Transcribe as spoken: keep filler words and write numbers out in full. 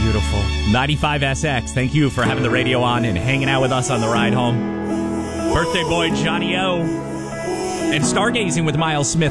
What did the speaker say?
beautiful. ninety-five S X, thank you for having the radio on and hanging out with us on the ride home. Birthday boy Johnny O. And stargazing with Miles Smith